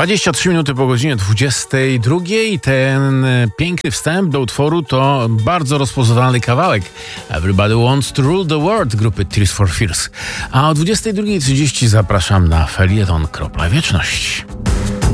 23 minuty po godzinie 22. Ten piękny wstęp do utworu to bardzo rozpoznawalny kawałek Everybody Wants to Rule the World grupy Tears for Fears. A o 22:30 zapraszam na felieton Kropla Wieczności.